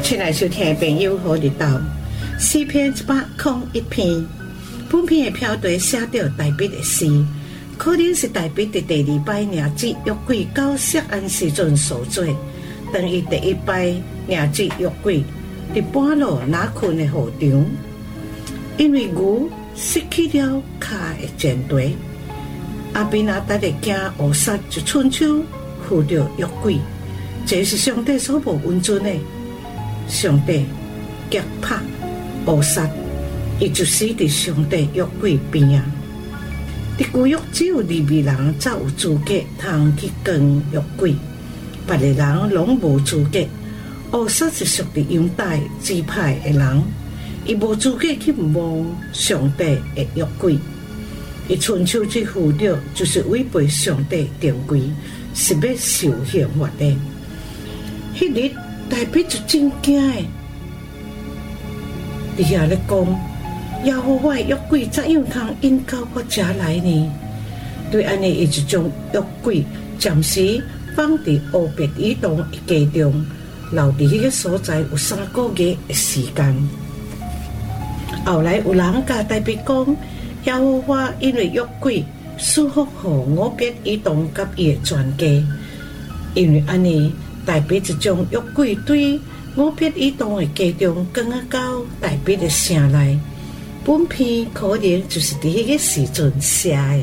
亲爱收听的朋友，好日到诗篇101篇。本篇的标题写到大卫的诗，可能是大卫的第二摆领旨约柜到锡安时阵所做，等于第一摆领旨约柜伫半路拿困的河场，因为牛失去了脚的前蹄，阿比拿达的惊乌撒就伸手扶着约柜，这是上帝所无允准的。上帝击拍乌撒，伊就死伫上帝约柜边啊！伫旧约只有利未人才有资格通去扛约柜，别个人拢无资格。乌撒是属于犹大支派的人，伊无资格去摸上帝的约柜。伊伸手去扶着，就是违背上帝定规，是要受刑罚的。迄日大卫就真惊诶！伫遐咧讲，耶和华约柜怎样通引到我家来呢？对安尼，伊就将约柜暂时放伫乌别以东的家中，留伫迄个所在有3个月的时间。后来有人甲大卫讲，耶和华因为约柜赐福予乌别以东甲伊的全家，因为安尼。大卫就将约柜对乌别以东的家中放到大卫的城内。本篇可能就是伫迄个时阵写的。